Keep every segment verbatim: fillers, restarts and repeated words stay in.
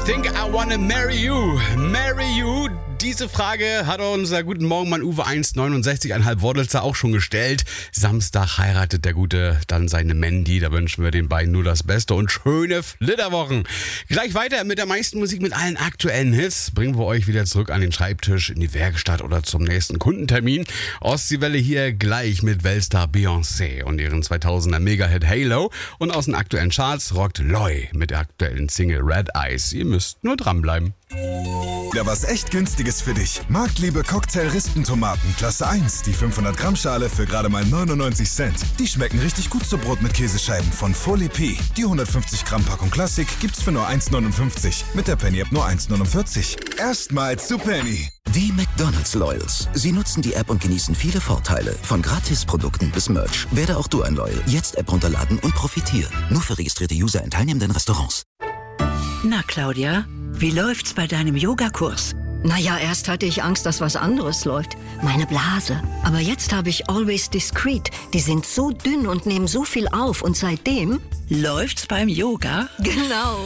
Think I Wanna Marry You. Marry You. Diese Frage hat unser Guten Morgenmann Uwe eins neunundsechzig Komma fünf Wordelzer auch schon gestellt. Samstag heiratet der Gute dann seine Mandy. Da wünschen wir den beiden nur das Beste und schöne Flitterwochen. Gleich weiter mit der meisten Musik, mit allen aktuellen Hits. Bringen wir euch wieder zurück an den Schreibtisch, in die Werkstatt oder zum nächsten Kundentermin. Ostseewelle hier gleich mit Weltstar Beyoncé und ihren zweitausender Mega-Hit Halo. Und aus den aktuellen Charts rockt Loy mit der aktuellen Single Red Eyes. Ihr müsst nur dranbleiben. Ja, was echt Günstiges für dich. Marktliebe Cocktail-Rispentomaten, Klasse eins. Die fünfhundert Gramm Schale für gerade mal neunundneunzig Cent. Die schmecken richtig gut zu Brot mit Käsescheiben von Folie P. Die hundertfünfzig Gramm Packung Klassik gibt's für nur eins neunundfünfzig. Mit der Penny App nur eins neunundvierzig. Erstmals zu Penny. Die McDonald's Loyals. Sie nutzen die App und genießen viele Vorteile. Von Gratisprodukten bis Merch. Werde auch du ein Loyal. Jetzt App runterladen und profitieren. Nur für registrierte User in teilnehmenden Restaurants. Na, Claudia, wie läuft's bei deinem Yogakurs? Naja, erst hatte ich Angst, dass was anderes läuft. Meine Blase. Aber jetzt habe ich Always Discreet. Die sind so dünn und nehmen so viel auf. Und seitdem... Läuft's beim Yoga? Genau.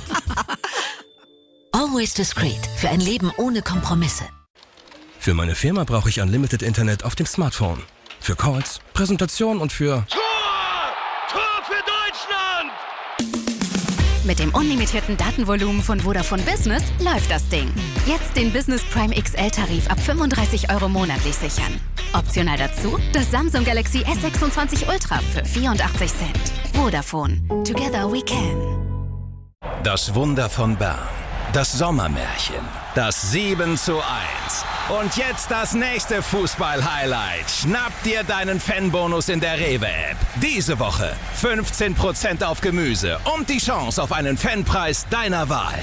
Always Discreet. Für ein Leben ohne Kompromisse. Für meine Firma brauche ich Unlimited Internet auf dem Smartphone. Für Calls, Präsentation und für... Tor! Tor für Deutschland! Mit dem unlimitierten Datenvolumen von Vodafone Business läuft das Ding. Jetzt den Business Prime X L-Tarif ab fünfunddreißig Euro monatlich sichern. Optional dazu das Samsung Galaxy S sechsundzwanzig Ultra für vierundachtzig Cent. Vodafone. Together we can. Das Wunder von Bern. Das Sommermärchen. Das sieben zu eins. Und jetzt das nächste Fußball-Highlight. Schnapp dir deinen Fanbonus in der Rewe-App. Diese Woche fünfzehn Prozent auf Gemüse und die Chance auf einen Fanpreis deiner Wahl.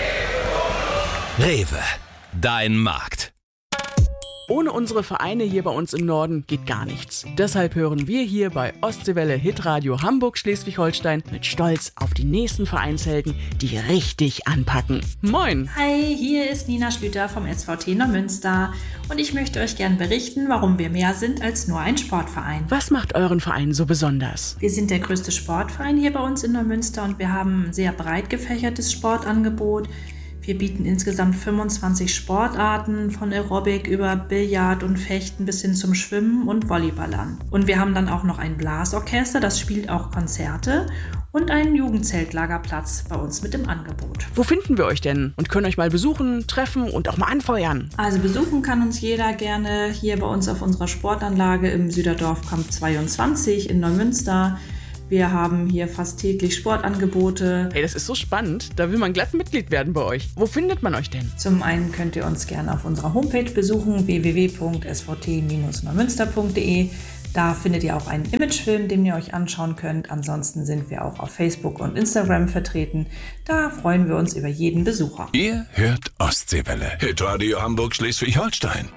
Rewe, dein Markt. Ohne unsere Vereine hier bei uns im Norden geht gar nichts. Deshalb hören wir hier bei Ostseewelle Hitradio Hamburg-Schleswig-Holstein mit Stolz auf die nächsten Vereinshelden, die richtig anpacken. Moin! Hi, hier ist Nina Schlüter vom S V T Neumünster und ich möchte euch gern berichten, warum wir mehr sind als nur ein Sportverein. Was macht euren Verein so besonders? Wir sind der größte Sportverein hier bei uns in Neumünster und wir haben ein sehr breit gefächertes Sportangebot. Wir bieten insgesamt fünfundzwanzig Sportarten, von Aerobic über Billard und Fechten bis hin zum Schwimmen und Volleyball an. Und wir haben dann auch noch ein Blasorchester, das spielt auch Konzerte und einen Jugendzeltlagerplatz bei uns mit im Angebot. Wo finden wir euch denn und können euch mal besuchen, treffen und auch mal anfeuern? Also besuchen kann uns jeder gerne hier bei uns auf unserer Sportanlage im Süderdorfkamp zweiundzwanzig in Neumünster. Wir haben hier fast täglich Sportangebote. Hey, das ist so spannend. Da will man glatt Mitglied werden bei euch. Wo findet man euch denn? Zum einen könnt ihr uns gerne auf unserer Homepage besuchen, w w w punkt s v t neumünster punkt d e. Da findet ihr auch einen Imagefilm, den ihr euch anschauen könnt. Ansonsten sind wir auch auf Facebook und Instagram vertreten. Da freuen wir uns über jeden Besucher. Ihr hört Ostseewelle. Hitradio Hamburg-Schleswig-Holstein.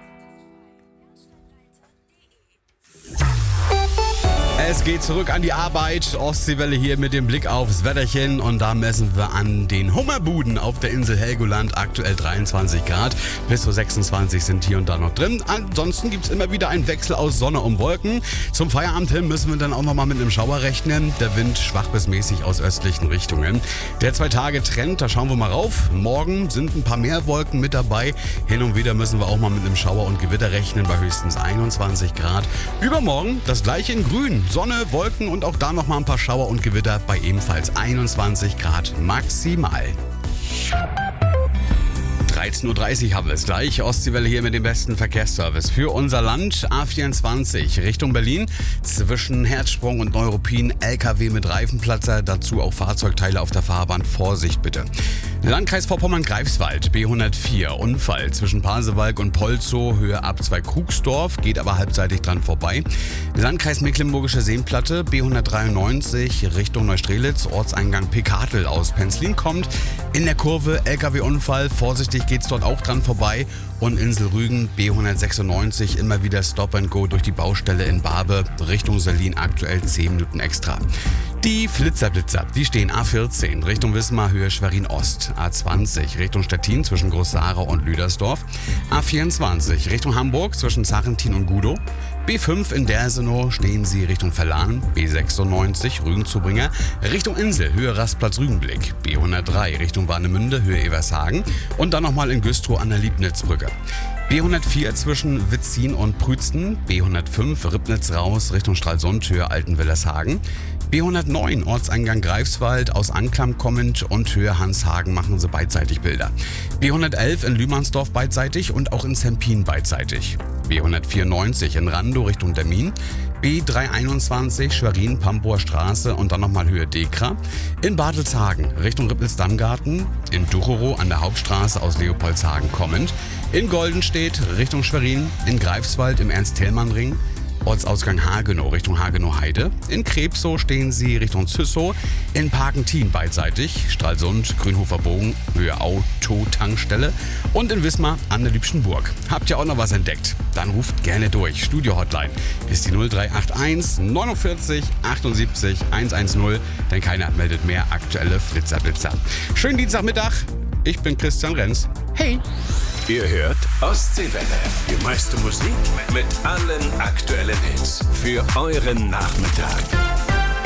Es geht zurück an die Arbeit. Ostseewelle hier mit dem Blick aufs Wetterchen. Und da messen wir an den Hummerbuden auf der Insel Helgoland. Aktuell dreiundzwanzig Grad. Bis zu sechsundzwanzig sind hier und da noch drin. Ansonsten gibt es immer wieder einen Wechsel aus Sonne und Wolken. Zum Feierabend hin müssen wir dann auch nochmal mit einem Schauer rechnen. Der Wind schwach bis mäßig aus östlichen Richtungen. Der Zwei-Tage-Trend, da schauen wir mal rauf. Morgen sind ein paar mehr Wolken mit dabei. Hin und wieder müssen wir auch mal mit einem Schauer und Gewitter rechnen bei höchstens einundzwanzig Grad. Übermorgen das gleiche in grün. Sonne, Wolken und auch da noch mal ein paar Schauer und Gewitter bei ebenfalls einundzwanzig Grad maximal. dreizehn Uhr dreißig haben wir es gleich. Ostseewelle hier mit dem besten Verkehrsservice für unser Land. A vierundzwanzig Richtung Berlin. Zwischen Herzsprung und Neuruppin L K W mit Reifenplatzer. Dazu auch Fahrzeugteile auf der Fahrbahn. Vorsicht bitte. Landkreis Vorpommern-Greifswald. B hundertvier. Unfall zwischen Pasewalk und Polzow. Höhe ab zwei Krugsdorf. Geht aber halbseitig dran vorbei. Landkreis Mecklenburgische Seenplatte. B hundertdreiundneunzig Richtung Neustrelitz. Ortseingang Pekatel aus Penzlin kommt. In der Kurve L K W-Unfall. Vorsichtig geht's dort auch dran vorbei. Und Insel Rügen B hundertsechsundneunzig immer wieder Stop and Go durch die Baustelle in Barbe Richtung Selin, aktuell zehn Minuten extra. Die Flitzerblitzer, die stehen A vierzehn Richtung Wismar, Höhe Schwerin Ost. A zwanzig Richtung Stettin zwischen Großsara und Lüdersdorf. A vierundzwanzig Richtung Hamburg zwischen Zarentin und Gudow. B fünf in Dersenow stehen sie Richtung Verlan. B sechsundneunzig Rügen-Zubringer Richtung Insel, Höhe Rastplatz Rügenblick. B hundertdrei Richtung Warnemünde, Höhe Evershagen. Und dann nochmal in Güstrow an der Liebnitzbrücke. B hundertvier zwischen Witzin und Prützen. B hundertfünf Ribnitz raus Richtung Stralsund, Höhe Altenwillershagen. B hundertneun Ortseingang Greifswald aus Anklam kommend und Höhe Hanshagen machen sie beidseitig Bilder. B hundertelf in Lühmannsdorf beidseitig und auch in Zempin beidseitig. B hundertvierundneunzig in Randow Richtung Dermin. B dreihunderteinundzwanzig Schwerin-Pampower Straße und dann nochmal Höhe Dekra. In Bartelshagen Richtung Rippels-Dammgarten. In Ducherow an der Hauptstraße aus Leopoldshagen kommend. In Goldenstedt Richtung Schwerin. In Greifswald im Ernst-Thälmann-Ring. Ortsausgang Hagenow Richtung Hagenow-Heide. In Krebsow stehen sie Richtung Züssow. In Parkentin beidseitig. Stralsund, Grünhofer Bogen, Höhe Autotankstelle. Und in Wismar an der Liebschenburg. Habt ihr auch noch was entdeckt? Dann ruft gerne durch. Studio-Hotline ist die null drei acht eins neunundvierzig achtundsiebzig hundertzehn, denn keiner meldet mehr aktuelle Flitzerblitzer. Schönen Dienstagmittag. Ich bin Christian Renz. Hey! Ihr hört Ostseewelle. Die meiste Musik mit allen aktuellen Hits für euren Nachmittag.